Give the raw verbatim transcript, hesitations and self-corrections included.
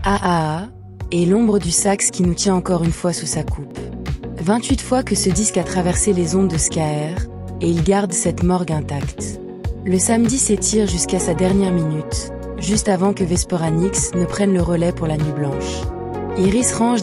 A A A, et l'ombre du sax qui nous tient encore une fois sous sa coupe. vingt-huit fois que ce disque a traversé les ondes de S K R, et il garde cette morgue intacte. Le samedi s'étire jusqu'à sa dernière minute, juste avant que Vesperanix ne prenne le relais pour la nuit blanche. Iris range